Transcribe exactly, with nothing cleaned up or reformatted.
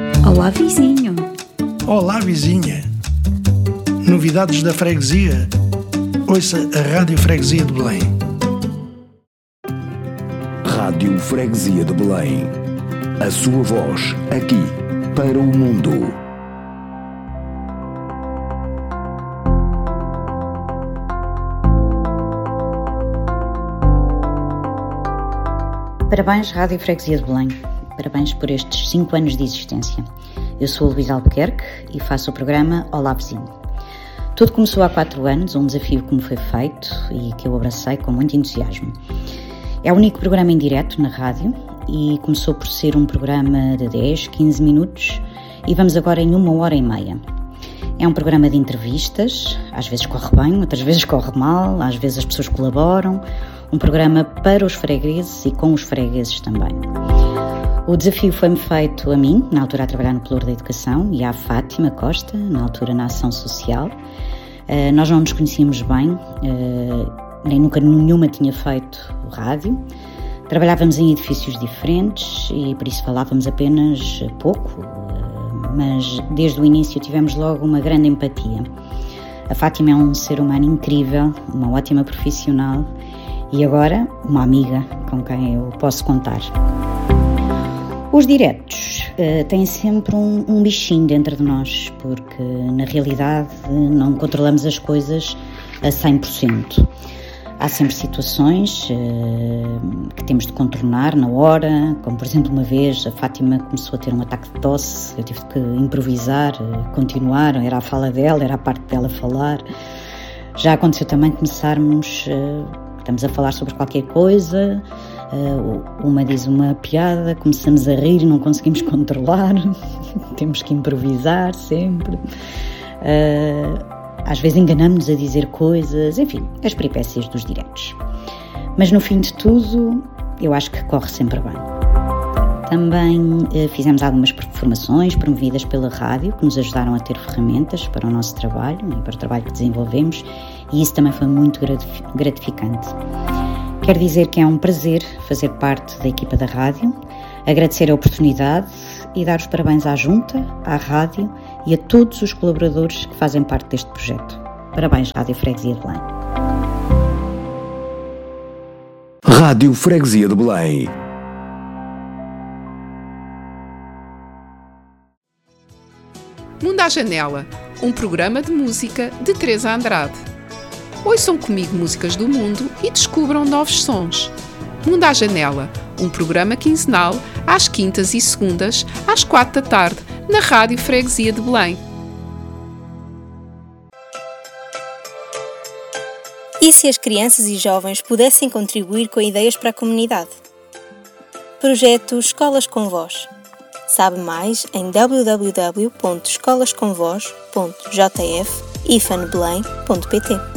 Olá, vizinho. Olá, vizinha. Novidades da freguesia? Ouça a Rádio Freguesia de Belém. Rádio Freguesia de Belém. A sua voz, aqui, para o mundo. Parabéns, Rádio Freguesia de Belém. Parabéns por estes cinco anos de existência. Eu sou a Luísa Albuquerque e faço o programa Olá Vizinho. Tudo começou há quatro anos, um desafio que me foi feito e que eu abracei com muito entusiasmo. É o único programa em direto na rádio e começou por ser um programa de dez, quinze minutos e vamos agora em uma hora e meia. É um programa de entrevistas, às vezes corre bem, outras vezes corre mal, às vezes as pessoas colaboram. Um programa para os fregueses e com os fregueses também. O desafio foi-me feito a mim, na altura a trabalhar no Pelouro da Educação, e à Fátima Costa, na altura na Ação Social. Uh, nós não nos conhecíamos bem, uh, nem nunca nenhuma tinha feito o rádio. Trabalhávamos em edifícios diferentes e por isso falávamos apenas pouco, uh, mas desde o início tivemos logo uma grande empatia. A Fátima é um ser humano incrível, uma ótima profissional e agora uma amiga com quem eu posso contar. Os diretos uh, têm sempre um, um bichinho dentro de nós, porque na realidade não controlamos as coisas a cem por cento. Há sempre situações uh, que temos de contornar na hora, como por exemplo uma vez a Fátima começou a ter um ataque de tosse, eu tive que improvisar, uh, continuar, era a fala dela, era a parte dela falar. Já aconteceu também começarmos, uh, estamos a falar sobre qualquer coisa, Uh, uma diz uma piada, começamos a rir e não conseguimos controlar, temos que improvisar sempre, uh, às vezes enganamos-nos a dizer coisas, enfim, as peripécias dos diretos. Mas no fim de tudo, eu acho que corre sempre bem. Também uh, fizemos algumas formações promovidas pela rádio que nos ajudaram a ter ferramentas para o nosso trabalho e para o trabalho que desenvolvemos, e isso também foi muito gratificante. Quero dizer que é um prazer fazer parte da equipa da rádio, agradecer a oportunidade e dar os parabéns à Junta, à rádio e a todos os colaboradores que fazem parte deste projeto. Parabéns, Rádio Freguesia de Belém. Rádio Freguesia de Belém. Mundo à Janela, um programa de música de Teresa Andrade. Ouçam comigo músicas do mundo e descubram novos sons. Mundo à Janela, um programa quinzenal, às quintas e segundas, às quatro da tarde, na Rádio Freguesia de Belém. E se as crianças e jovens pudessem contribuir com ideias para a comunidade? Projeto Escolas com Voz. Sabe mais em w w w ponto escolas com voz ponto j f ifan belém ponto p t.